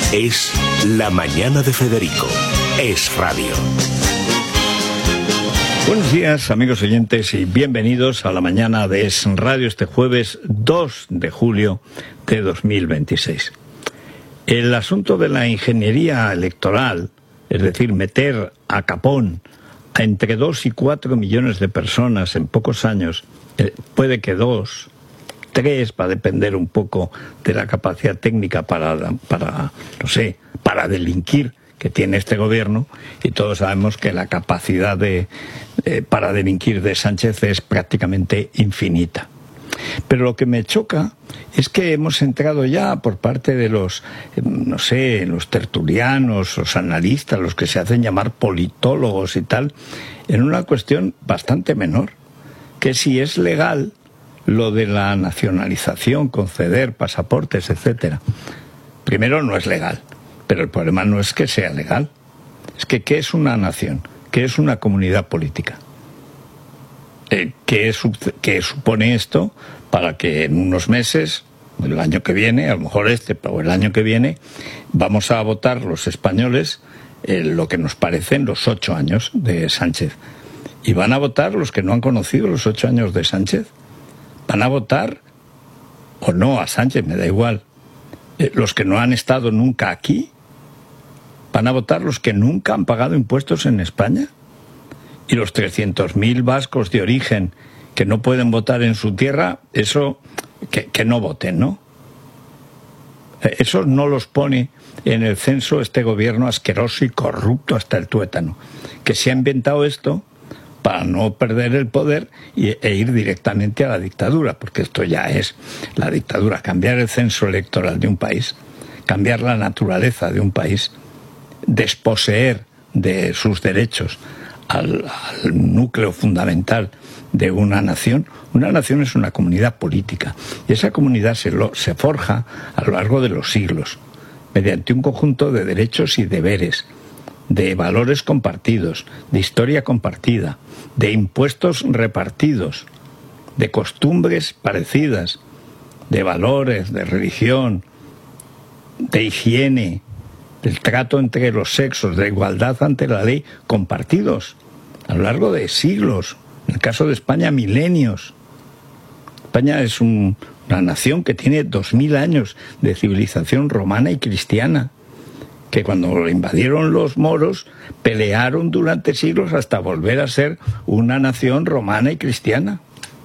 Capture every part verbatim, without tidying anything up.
Es La Mañana de Federico. Es radio. Buenos días, amigos oyentes, y bienvenidos a La Mañana de Es Radio este jueves dos de julio de dos mil veintiséis. El asunto de la ingeniería electoral, es decir, meter a capón a entre dos y cuatro millones de personas en pocos años, eh, puede que dos, tres, va a depender un poco de la capacidad técnica para, para, no sé, para delinquir que tiene este gobierno, y todos sabemos que la capacidad de, eh, para delinquir de Sánchez es prácticamente infinita. Pero lo que me choca es que hemos entrado ya por parte de los, eh, no sé, los tertulianos, los analistas, los que se hacen llamar politólogos y tal, en una cuestión bastante menor, que si es legal lo de la nacionalización, conceder pasaportes, etcétera. Primero, no es legal, pero el problema no es que sea legal, es que ¿qué es una nación? ¿Qué es una comunidad política? Eh, ¿qué, es, ¿Qué supone esto para que en unos meses, el año que viene, a lo mejor este, pero el año que viene, vamos a votar los españoles eh, lo que nos parecen los ocho años de Sánchez? ¿Y van a votar los que no han conocido los ocho años de Sánchez? ¿Van a votar o no a Sánchez? Me da igual. Eh, ¿Los que no han estado nunca aquí? ¿Van a votar los que nunca han pagado impuestos en España? ¿Y los trescientos mil vascos de origen que no pueden votar en su tierra? Eso, que, que no voten, ¿no? Eso no los pone en el censo este gobierno asqueroso y corrupto hasta el tuétano, que se ha inventado esto para no perder el poder y, e ir directamente a la dictadura, porque esto ya es la dictadura. Cambiar el censo electoral de un país, cambiar la naturaleza de un país, desposeer de sus derechos al, al núcleo fundamental de una nación. Una nación es una comunidad política, y esa comunidad se, lo, se forja a lo largo de los siglos, mediante un conjunto de derechos y deberes, de valores compartidos, de historia compartida, de impuestos repartidos, de costumbres parecidas, de valores, de religión, de higiene, del trato entre los sexos, de igualdad ante la ley, compartidos a lo largo de siglos. En el caso de España, milenios. España es un, una nación que tiene dos mil años de civilización romana y cristiana, que cuando invadieron los moros pelearon durante siglos hasta volver a ser una nación romana y cristiana.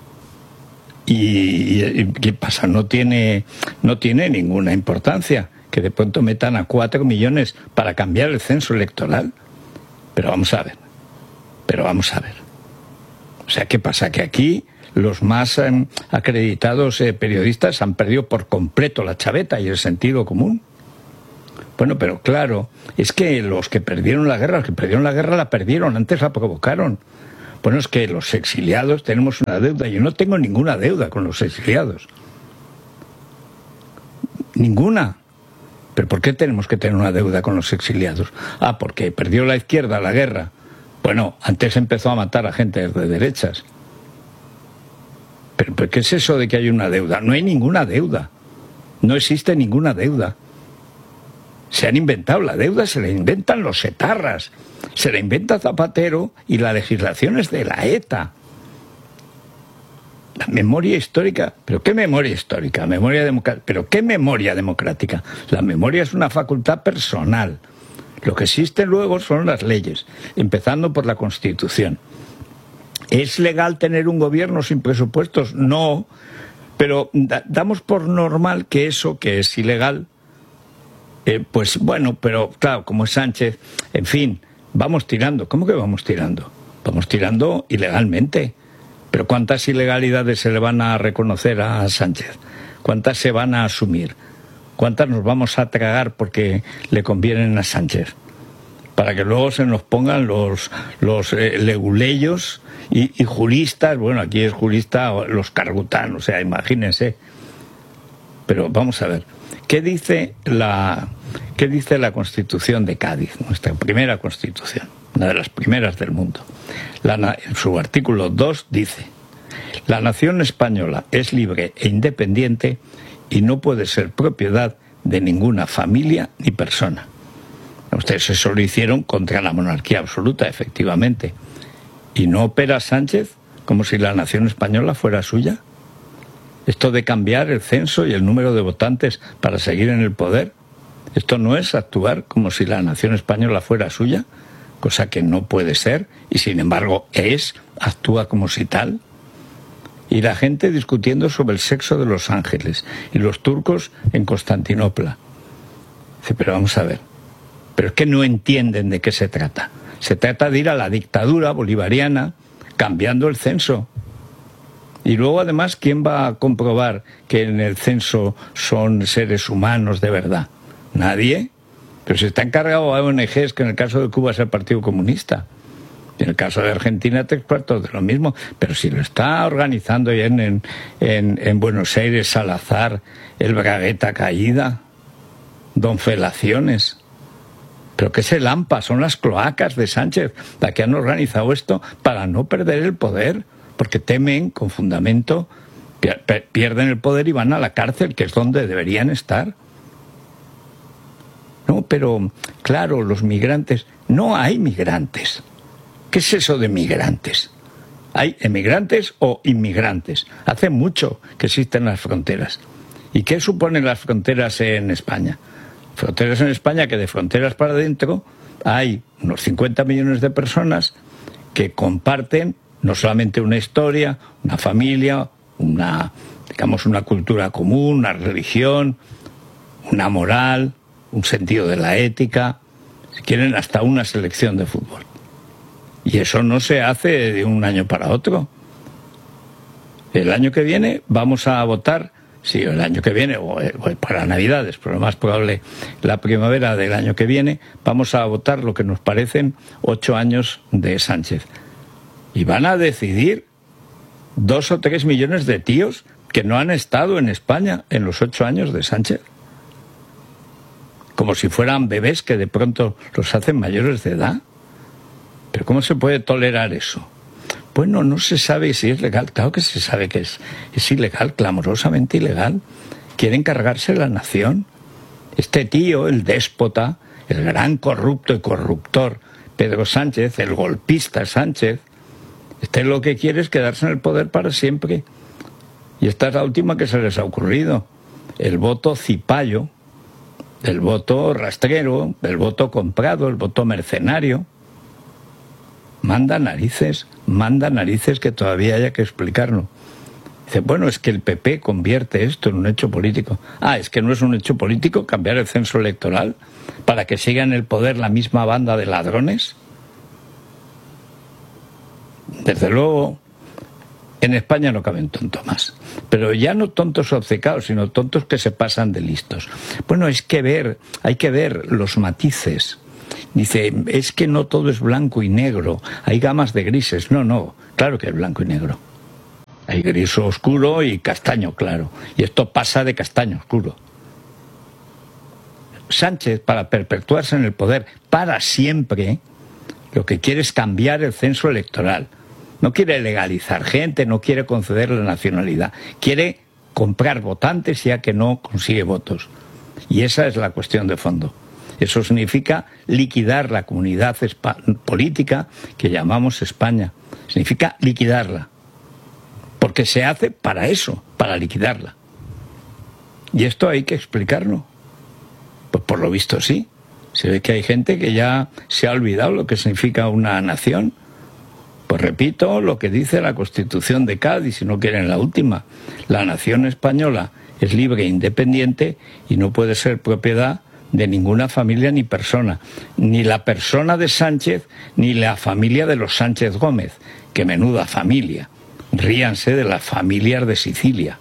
¿Y, y qué pasa? No tiene, no tiene ninguna importancia que de pronto metan a cuatro millones para cambiar el censo electoral. Pero vamos a ver, pero vamos a ver. O sea, ¿qué pasa? Que aquí los más eh, acreditados eh, periodistas han perdido por completo la chaveta y el sentido común. Bueno, pero claro, es que los que perdieron la guerra, los que perdieron la guerra la perdieron, antes la provocaron. Bueno, es que los exiliados tenemos una deuda. Yo no tengo ninguna deuda con los exiliados. Ninguna. ¿Pero por qué tenemos que tener una deuda con los exiliados? Ah, porque perdió la izquierda la guerra. Bueno, antes empezó a matar a gente de derechas. ¿Pero, pero qué es eso de que hay una deuda? No hay ninguna deuda. No existe ninguna deuda. Se han inventado la deuda, se la inventan los etarras, se la inventa Zapatero, y la legislación es de la ETA. La memoria histórica, ¿pero qué memoria histórica? Memoria democrática, ¿pero qué memoria democrática? La memoria es una facultad personal. Lo que existe luego son las leyes, empezando por la Constitución. ¿Es legal tener un gobierno sin presupuestos? No, pero da- damos por normal que eso, que es ilegal, Eh, pues bueno, pero claro, como es Sánchez, en fin, vamos tirando. ¿Cómo que vamos tirando? Vamos tirando ilegalmente. Pero ¿cuántas ilegalidades se le van a reconocer a Sánchez? ¿Cuántas se van a asumir? ¿Cuántas nos vamos a tragar porque le convienen a Sánchez? Para que luego se nos pongan los, los eh, leguleyos y, y juristas. Bueno, aquí es jurista los cargutanos, o sea, imagínense. Pero vamos a ver. ¿Qué dice la, qué dice la Constitución de Cádiz, nuestra primera Constitución, una de las primeras del mundo? La, en su artículo dos dice: la nación española es libre e independiente y no puede ser propiedad de ninguna familia ni persona. Ustedes eso lo hicieron contra la monarquía absoluta, efectivamente. ¿Y no opera Sánchez como si la nación española fuera suya? Esto de cambiar el censo y el número de votantes para seguir en el poder, ¿esto no es actuar como si la nación española fuera suya? Cosa que no puede ser, y sin embargo es, actúa como si tal. Y la gente discutiendo sobre el sexo de los ángeles, y los turcos en Constantinopla. Dice, pero vamos a ver, pero es que no entienden de qué se trata. Se trata de ir a la dictadura bolivariana cambiando el censo. Y luego, además, ¿quién va a comprobar que en el censo son seres humanos de verdad? Nadie. Pero se está encargado a O N Ges, que en el caso de Cuba es el Partido Comunista. Y en el caso de Argentina, tres cuartos de lo mismo. Pero si lo está organizando ya en, en, en Buenos Aires, Salazar, el Bragueta Caída, Don Felaciones. Pero ¿qué es el AMPA? Son las cloacas de Sánchez, la que han organizado esto para no perder el poder, porque temen, con fundamento, pierden el poder y van a la cárcel, que es donde deberían estar. No, pero, claro, los migrantes, no hay migrantes. ¿Qué es eso de migrantes? ¿Hay emigrantes o inmigrantes? Hace mucho que existen las fronteras. ¿Y qué suponen las fronteras en España? Fronteras en España que de fronteras para adentro hay unos cincuenta millones de personas que comparten no solamente una historia, una familia, una, digamos, una cultura común, una religión, una moral, un sentido de la ética, si quieren hasta una selección de fútbol. Y eso no se hace de un año para otro. El año que viene vamos a votar, sí, el año que viene, o para Navidades, pero lo más probable la primavera del año que viene, vamos a votar lo que nos parecen ocho años de Sánchez. Y van a decidir dos o tres millones de tíos que no han estado en España en los ocho años de Sánchez. Como si fueran bebés que de pronto los hacen mayores de edad. ¿Pero cómo se puede tolerar eso? Bueno, no se sabe si es legal. Claro que se sabe que es, es ilegal, clamorosamente ilegal. Quieren cargarse la nación. Este tío, el déspota, el gran corrupto y corruptor Pedro Sánchez, el golpista Sánchez, este lo que quiere es quedarse en el poder para siempre. Y esta es la última que se les ha ocurrido. El voto cipayo, el voto rastrero, el voto comprado, el voto mercenario. Manda narices, manda narices que todavía haya que explicarlo. Dice, bueno, es que el P P convierte esto en un hecho político. Ah, es que no es un hecho político cambiar el censo electoral para que siga en el poder la misma banda de ladrones. Desde luego, en España no cabe un tonto más. Pero ya no tontos obcecados, sino tontos que se pasan de listos. Bueno, es que ver, hay que ver los matices. Dice, es que no todo es blanco y negro, hay gamas de grises. No, no, claro que es blanco y negro. Hay gris oscuro y castaño claro. Y esto pasa de castaño oscuro. Sánchez, para perpetuarse en el poder para siempre, lo que quiere es cambiar el censo electoral. No quiere legalizar gente, no quiere conceder la nacionalidad. Quiere comprar votantes ya que no consigue votos. Y esa es la cuestión de fondo. Eso significa liquidar la comunidad política que llamamos España. Significa liquidarla. Porque se hace para eso, para liquidarla. Y esto hay que explicarlo. Pues por lo visto sí. Se ve que hay gente que ya se ha olvidado lo que significa una nación. Pues repito lo que dice la Constitución de Cádiz, si no quieren la última. La nación española es libre e independiente y no puede ser propiedad de ninguna familia ni persona, ni la persona de Sánchez, ni la familia de los Sánchez Gómez, que menuda familia. Ríanse de las familias de Sicilia.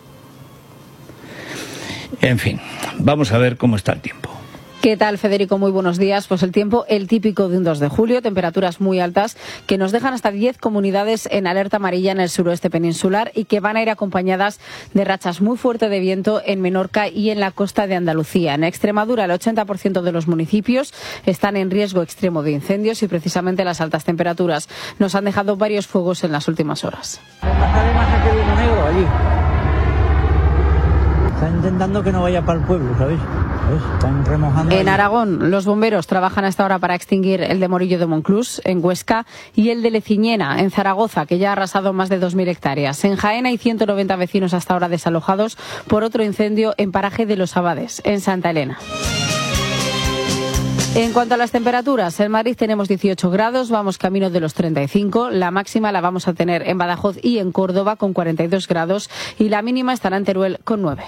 En fin, vamos a ver cómo está el tiempo. ¿Qué tal, Federico? Muy buenos días. Pues el tiempo, el típico de un dos de julio, temperaturas muy altas que nos dejan hasta diez comunidades en alerta amarilla en el suroeste peninsular y que van a ir acompañadas de rachas muy fuertes de viento en Menorca y en la costa de Andalucía. En Extremadura, el ochenta por ciento de los municipios están en riesgo extremo de incendios y precisamente las altas temperaturas nos han dejado varios fuegos en las últimas horas. Están intentando que no vaya para el pueblo, ¿sabéis? ¿Sabes? Están remojando. En ahí. Aragón, los bomberos trabajan a esta hora para extinguir el de Morillo de Monclús, en Huesca, y el de Leciñena, en Zaragoza, que ya ha arrasado más de dos mil hectáreas. En Jaén hay ciento noventa vecinos hasta ahora desalojados por otro incendio en Paraje de los Abades, en Santa Elena. En cuanto a las temperaturas, en Madrid tenemos dieciocho grados, vamos camino de los treinta y cinco. La máxima la vamos a tener en Badajoz y en Córdoba con cuarenta y dos grados y la mínima estará en Teruel con nueve.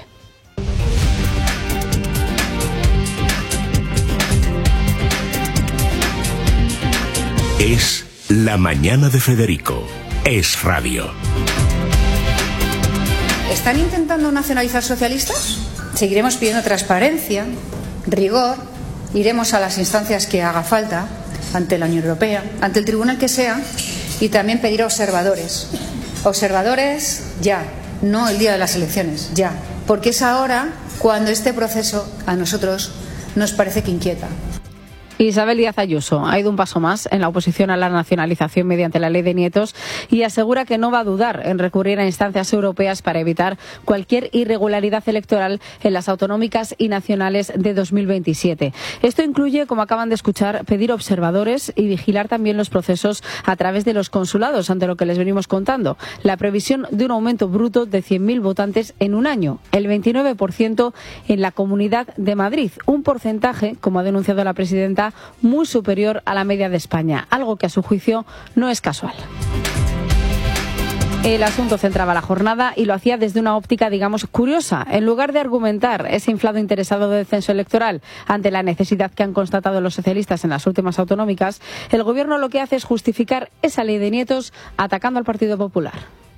Es La Mañana de Federico. Es radio. ¿Están intentando nacionalizar socialistas? Seguiremos pidiendo transparencia, rigor, iremos a las instancias que haga falta, ante la Unión Europea, ante el tribunal que sea, y también pedir observadores. Observadores ya, no el día de las elecciones, ya. Porque es ahora cuando este proceso a nosotros nos parece que inquieta. Isabel Díaz Ayuso ha ido un paso más en la oposición a la nacionalización mediante la ley de nietos y asegura que no va a dudar en recurrir a instancias europeas para evitar cualquier irregularidad electoral en las autonómicas y nacionales de dos mil veintisiete. Esto incluye, como acaban de escuchar, pedir observadores y vigilar también los procesos a través de los consulados, ante lo que les venimos contando. La previsión de un aumento bruto de cien mil votantes en un año, el veintinueve por ciento en la Comunidad de Madrid, un porcentaje, como ha denunciado la presidenta, muy superior a la media de España, algo que a su juicio no es casual. El asunto centraba la jornada y lo hacía desde una óptica, digamos, curiosa. En lugar de argumentar ese inflado interesado de descenso electoral ante la necesidad que han constatado los socialistas en las últimas autonómicas, el Gobierno lo que hace es justificar esa ley de nietos atacando al Partido Popular.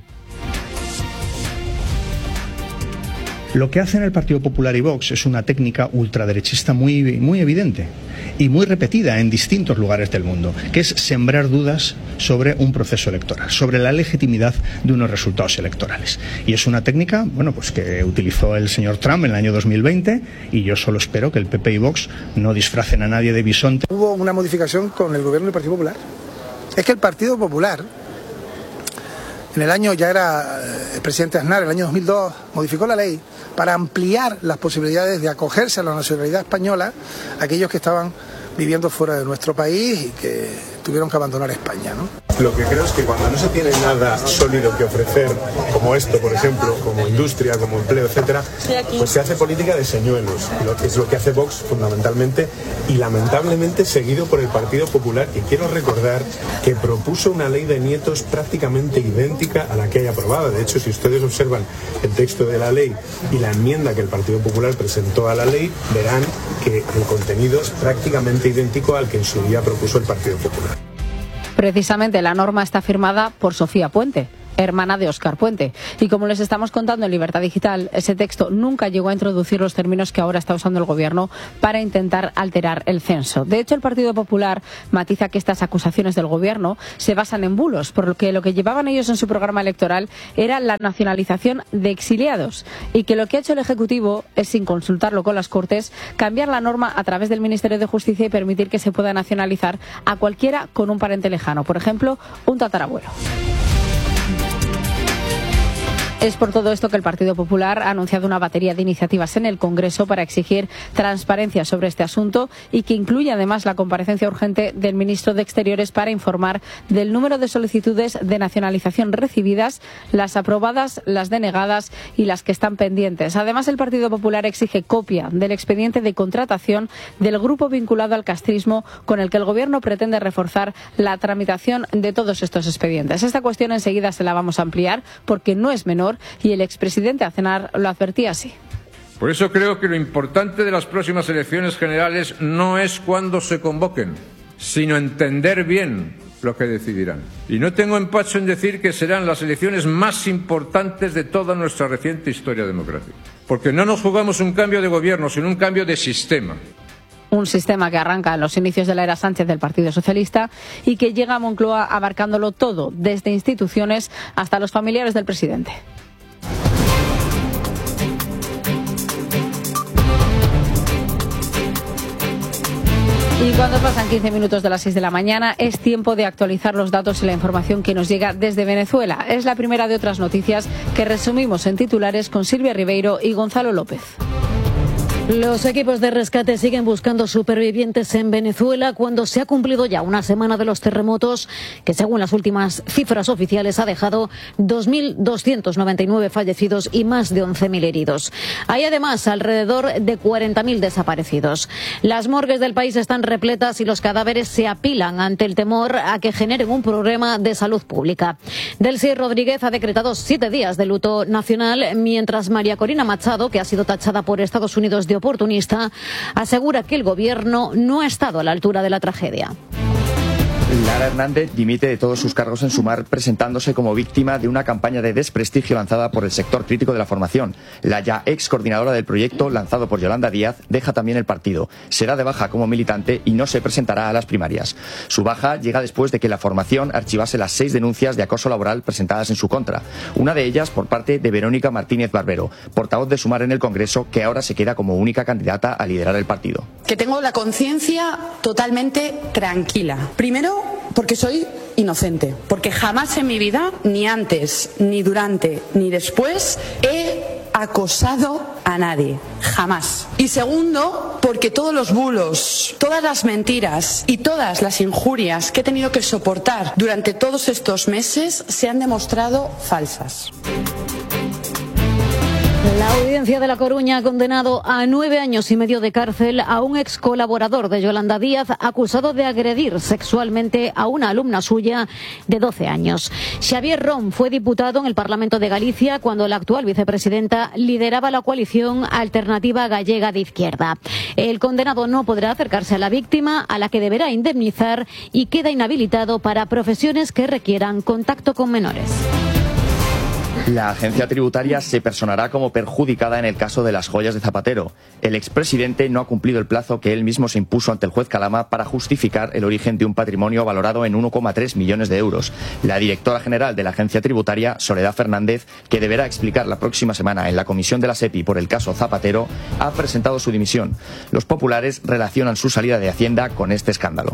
Lo que hacen el Partido Popular y Vox es una técnica ultraderechista muy, muy evidente y muy repetida en distintos lugares del mundo, que es sembrar dudas sobre un proceso electoral, sobre la legitimidad de unos resultados electorales. Y es una técnica, bueno, pues que utilizó el señor Trump en el año dos mil veinte, y yo solo espero que el P P y Vox no disfracen a nadie de bisonte. Hubo una modificación con el gobierno del Partido Popular. Es que el Partido Popular, en el año, ya era el presidente Aznar, el año dos mil dos, modificó la ley para ampliar las posibilidades de acogerse a la nacionalidad española a aquellos que estaban viviendo fuera de nuestro país y que tuvieron que abandonar España, ¿no? Lo que creo es que cuando no se tiene nada sólido que ofrecer, como esto, por ejemplo, como industria, como empleo, etcétera, pues se hace política de señuelos, lo que es lo que hace Vox fundamentalmente y lamentablemente seguido por el Partido Popular, que quiero recordar que propuso una ley de nietos prácticamente idéntica a la que hay aprobada. De hecho, si ustedes observan el texto de la ley y la enmienda que el Partido Popular presentó a la ley, verán que el contenido es prácticamente idéntico al que en su día propuso el Partido Popular. Precisamente la norma está firmada por Sofía Puente, hermana de Óscar Puente. Y como les estamos contando en Libertad Digital, ese texto nunca llegó a introducir los términos que ahora está usando el Gobierno para intentar alterar el censo. De hecho, el Partido Popular matiza que estas acusaciones del Gobierno se basan en bulos, por lo que lo que llevaban ellos en su programa electoral era la nacionalización de exiliados, y que lo que ha hecho el Ejecutivo es, sin consultarlo con las Cortes, cambiar la norma a través del Ministerio de Justicia y permitir que se pueda nacionalizar a cualquiera con un pariente lejano, por ejemplo, un tatarabuelo. Es por todo esto que el Partido Popular ha anunciado una batería de iniciativas en el Congreso para exigir transparencia sobre este asunto y que incluye además la comparecencia urgente del ministro de Exteriores para informar del número de solicitudes de nacionalización recibidas, las aprobadas, las denegadas y las que están pendientes. Además, el Partido Popular exige copia del expediente de contratación del grupo vinculado al castrismo con el que el Gobierno pretende reforzar la tramitación de todos estos expedientes. Esta cuestión enseguida se la vamos a ampliar porque no es menor, y el expresidente Aznar lo advertía así. Por eso creo que lo importante de las próximas elecciones generales no es cuándo se convoquen, sino entender bien lo que decidirán. Y no tengo empacho en decir que serán las elecciones más importantes de toda nuestra reciente historia democrática. Porque no nos jugamos un cambio de gobierno, sino un cambio de sistema. Un sistema que arranca en los inicios de la era Sánchez del Partido Socialista y que llega a Moncloa abarcándolo todo, desde instituciones hasta los familiares del presidente. Y cuando pasan quince minutos de las seis de la mañana, es tiempo de actualizar los datos y la información que nos llega desde Venezuela. Es la primera de otras noticias que resumimos en titulares con Silvia Ribeiro y Gonzalo López. Los equipos de rescate siguen buscando supervivientes en Venezuela cuando se ha cumplido ya una semana de los terremotos que, según las últimas cifras oficiales, ha dejado dos mil doscientos noventa y nueve fallecidos y más de once mil heridos. Hay además alrededor de cuarenta mil desaparecidos. Las morgues del país están repletas y los cadáveres se apilan ante el temor a que generen un problema de salud pública. Delcy Rodríguez ha decretado siete días de luto nacional, mientras María Corina Machado, que ha sido tachada por Estados Unidos de oportunista, asegura que el gobierno no ha estado a la altura de la tragedia. Lara Hernández dimite de todos sus cargos en Sumar, presentándose como víctima de una campaña de desprestigio lanzada por el sector crítico de la formación. La ya ex coordinadora del proyecto, lanzado por Yolanda Díaz, deja también el partido. Será de baja como militante y no se presentará a las primarias. Su baja llega después de que la formación archivase las seis denuncias de acoso laboral presentadas en su contra. Una de ellas por parte de Verónica Martínez Barbero, portavoz de Sumar en el Congreso, que ahora se queda como única candidata a liderar el partido. Que tengo la conciencia totalmente tranquila. Primero, porque soy inocente, porque jamás en mi vida, ni antes, ni durante, ni después, he acosado a nadie, jamás. Y segundo, porque todos los bulos, todas las mentiras y todas las injurias que he tenido que soportar durante todos estos meses se han demostrado falsas. La Audiencia de La Coruña ha condenado a nueve años y medio de cárcel a un ex colaborador de Yolanda Díaz acusado de agredir sexualmente a una alumna suya de doce años. Xavier Rom fue diputado en el Parlamento de Galicia cuando la actual vicepresidenta lideraba la coalición Alternativa Gallega de Izquierda. El condenado no podrá acercarse a la víctima, a la que deberá indemnizar, y queda inhabilitado para profesiones que requieran contacto con menores. La agencia tributaria se personará como perjudicada en el caso de las joyas de Zapatero. El expresidente no ha cumplido el plazo que él mismo se impuso ante el juez Calama para justificar el origen de un patrimonio valorado en uno coma tres millones de euros. La directora general de la agencia tributaria, Soledad Fernández, que deberá explicar la próxima semana en la comisión de la SEPI por el caso Zapatero, ha presentado su dimisión. Los populares relacionan su salida de Hacienda con este escándalo.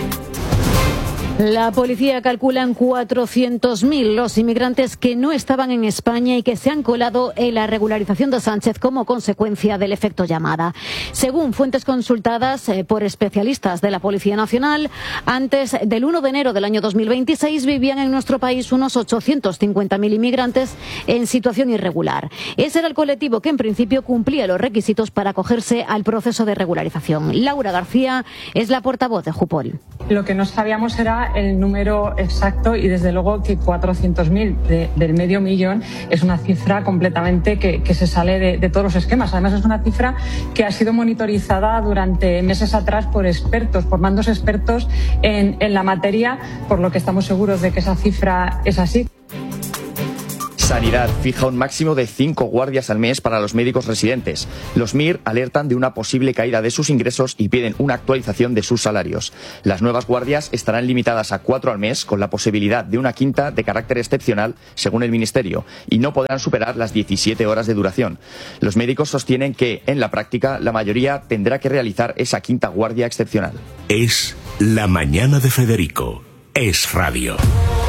La policía calcula en cuatrocientos mil los inmigrantes que no estaban en España y que se han colado en la regularización de Sánchez como consecuencia del efecto llamada. Según fuentes consultadas eh, por especialistas de la Policía Nacional, antes del uno de enero del año dos mil veintiséis vivían en nuestro país unos ochocientos cincuenta mil inmigrantes en situación irregular. Ese era el colectivo que en principio cumplía los requisitos para acogerse al proceso de regularización. Laura García es la portavoz de Jupol. Lo que no sabíamos era el número exacto y desde luego que cuatrocientos mil de, del medio millón es una cifra completamente que, que se sale de, de todos los esquemas. Además es una cifra que ha sido monitorizada durante meses atrás por expertos, por mandos expertos en, en la materia, por lo que estamos seguros de que esa cifra es así. Sanidad fija un máximo de cinco guardias al mes para los médicos residentes. Los M I R alertan de una posible caída de sus ingresos y piden una actualización de sus salarios. Las nuevas guardias estarán limitadas a cuatro al mes, con la posibilidad de una quinta de carácter excepcional, según el Ministerio, y no podrán superar las diecisiete horas de duración. Los médicos sostienen que, en la práctica, la mayoría tendrá que realizar esa quinta guardia excepcional. Es La Mañana de Federico. Es Radio.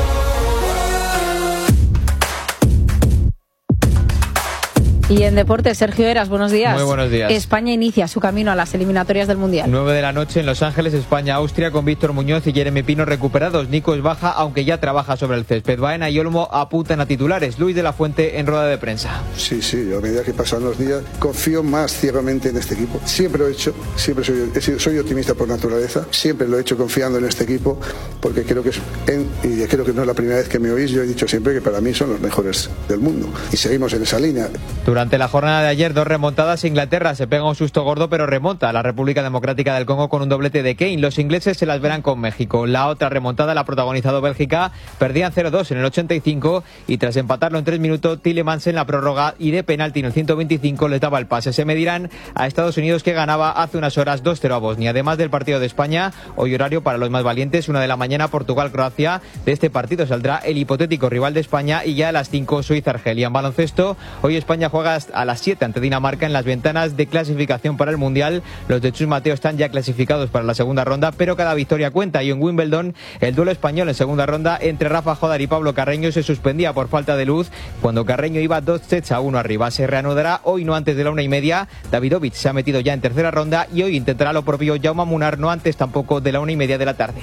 Y en deportes, Sergio Eras, buenos días. Muy buenos días. España inicia su camino a las eliminatorias del Mundial. nueve de la noche en Los Ángeles, España-Austria, con Víctor Muñoz y Jeremy Pino recuperados. Nico es baja, aunque ya trabaja sobre el césped. Baena y Olmo apuntan a titulares. Luis de la Fuente en rueda de prensa. Sí, sí, a medida que pasan los días, confío más ciegamente en este equipo. Siempre lo he hecho, siempre soy, he sido, soy optimista por naturaleza. Siempre lo he hecho confiando en este equipo, porque creo que es, en, y creo que no es la primera vez que me oís. Yo he dicho siempre que para mí son los mejores del mundo. Y seguimos en esa línea. Durante la jornada de ayer, dos remontadas. Inglaterra se pega un susto gordo, pero remonta a la República Democrática del Congo con un doblete de Kane. Los ingleses se las verán con México. La otra remontada la ha protagonizado Bélgica. Perdían cero dos en el ochenta y cinco y tras empatarlo en tres minutos, Tielemans en la prórroga y de penalti en el ciento veinticinco les daba el pase. Se medirán a Estados Unidos, que ganaba hace unas horas dos cero a Bosnia. Además del partido de España, hoy horario para los más valientes, una de la mañana, Portugal-Croacia. De este partido saldrá el hipotético rival de España y ya a las cinco, Suiza-Argelia. En baloncesto, hoy España juega juega a las siete ante Dinamarca en las ventanas de clasificación para el Mundial. Los de Chus Mateo están ya clasificados para la segunda ronda, pero cada victoria cuenta. Y en Wimbledon, el duelo español en segunda ronda entre Rafa Jodar y Pablo Carreño se suspendía por falta de luz cuando Carreño iba dos sets a uno arriba. Se reanudará hoy no antes de la una y media. Davidovich se ha metido ya en tercera ronda y hoy intentará lo propio Jaume Munar, no antes tampoco de la una y media de la tarde.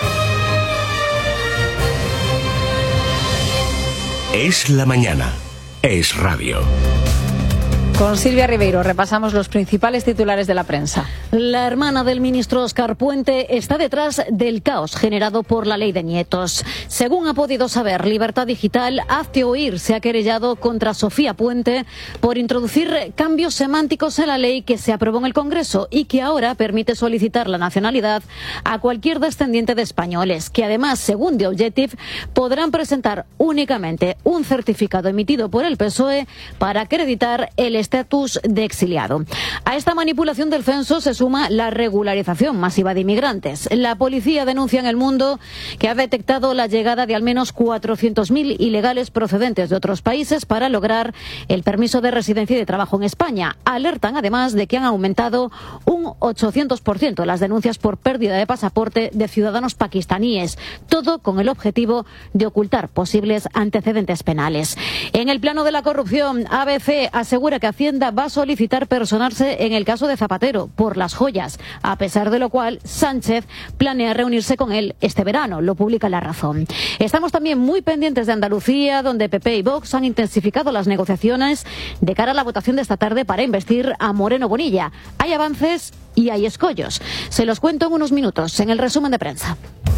Es la mañana. Es radio. Con Silvia Ribeiro repasamos los principales titulares de la prensa. La hermana del ministro Óscar Puente está detrás del caos generado por la ley de nietos. Según ha podido saber Libertad Digital, Hazte Oír se ha querellado contra Sofía Puente por introducir cambios semánticos en la ley que se aprobó en el Congreso y que ahora permite solicitar la nacionalidad a cualquier descendiente de españoles, que además, según The Objective, podrán presentar únicamente un certificado emitido por el P S O E para acreditar el estatus de exiliado. A esta manipulación del censo se suma la regularización masiva de inmigrantes. La policía denuncia en El Mundo que ha detectado la llegada de al menos cuatrocientos mil ilegales procedentes de otros países para lograr el permiso de residencia y de trabajo en España. Alertan además de que han aumentado un ochocientos por ciento las denuncias por pérdida de pasaporte de ciudadanos pakistaníes, todo con el objetivo de ocultar posibles antecedentes penales. En el plano de la corrupción, A B C asegura que Hacienda va a solicitar personarse en el caso de Zapatero por las joyas, a pesar de lo cual Sánchez planea reunirse con él este verano, lo publica La Razón. Estamos también muy pendientes de Andalucía, donde P P y Vox han intensificado las negociaciones de cara a la votación de esta tarde para investir a Moreno Bonilla. Hay avances y hay escollos. Se los cuento en unos minutos en el resumen de prensa.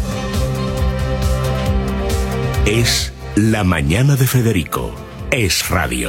Es la mañana de Federico. Es radio.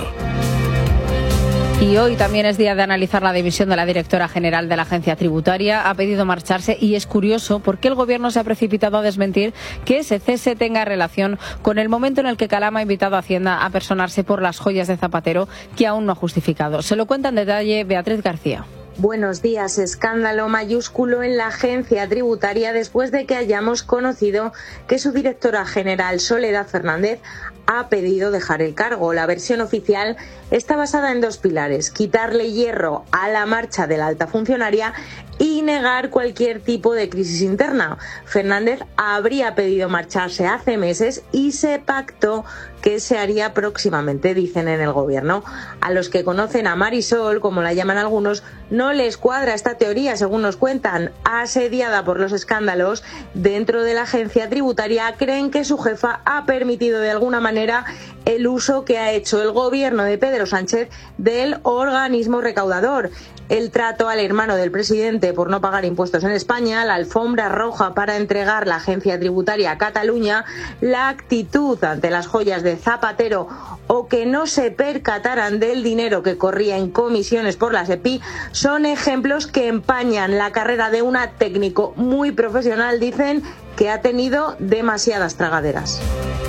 Y hoy también es día de analizar la dimisión de la directora general de la Agencia Tributaria. Ha pedido marcharse y es curioso porque el Gobierno se ha precipitado a desmentir que ese cese tenga relación con el momento en el que Calama ha invitado a Hacienda a personarse por las joyas de Zapatero, que aún no ha justificado. Se lo cuenta en detalle Beatriz García. Buenos días. Escándalo mayúsculo en la Agencia Tributaria después de que hayamos conocido que su directora general, Soledad Fernández, ha pedido dejar el cargo. La versión oficial está basada en dos pilares: quitarle hierro a la marcha de la alta funcionaria y negar cualquier tipo de crisis interna. Fernández habría pedido marcharse hace meses y se pactó que se haría próximamente, dicen en el Gobierno. A los que conocen a Marisol, como la llaman algunos, no les cuadra esta teoría, según nos cuentan. Asediada por los escándalos dentro de la Agencia Tributaria, creen que su jefa ha permitido de alguna manera el uso que ha hecho el Gobierno de Pedro Sánchez del organismo recaudador. El trato al hermano del presidente por no pagar impuestos en España, la alfombra roja para entregar la Agencia Tributaria a Cataluña, la actitud ante las joyas de Zapatero o que no se percataran del dinero que corría en comisiones por la SEPI son ejemplos que empañan la carrera de una técnico muy profesional, dicen, que ha tenido demasiadas tragaderas.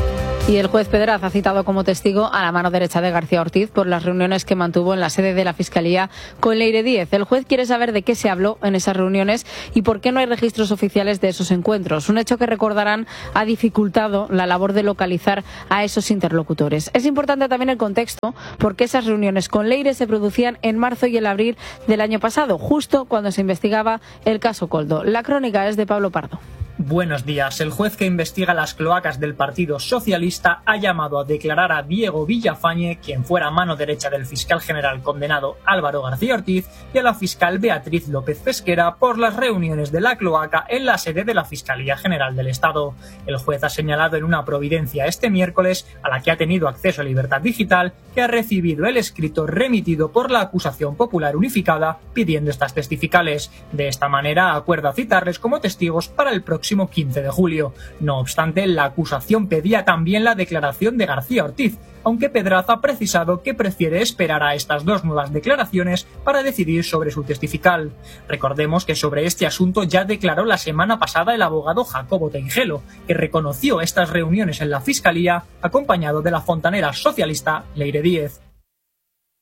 Y el juez Pedraz ha citado como testigo a la mano derecha de García Ortiz por las reuniones que mantuvo en la sede de la Fiscalía con Leire Díez. El juez quiere saber de qué se habló en esas reuniones y por qué no hay registros oficiales de esos encuentros. Un hecho que, recordarán, ha dificultado la labor de localizar a esos interlocutores. Es importante también el contexto, porque esas reuniones con Leire se producían en marzo y en abril del año pasado, justo cuando se investigaba el caso Koldo. La crónica es de Pablo Pardo. Buenos días. El juez que investiga las cloacas del Partido Socialista ha llamado a declarar a Diego Villafañe, quien fuera mano derecha del fiscal general condenado Álvaro García Ortiz, y a la fiscal Beatriz López Pesquera por las reuniones de la cloaca en la sede de la Fiscalía General del Estado. El juez ha señalado en una providencia este miércoles, a la que ha tenido acceso a Libertad Digital, que ha recibido el escrito remitido por la acusación popular unificada pidiendo estas testificales. De esta manera acuerda citarles como testigos para el próximo quince de julio. No obstante, la acusación pedía también la declaración de García Ortiz, aunque Pedraz ha precisado que prefiere esperar a estas dos nuevas declaraciones para decidir sobre su testifical. Recordemos que sobre este asunto ya declaró la semana pasada el abogado Jacobo Teijelo, que reconoció estas reuniones en la Fiscalía acompañado de la fontanera socialista Leire Díez.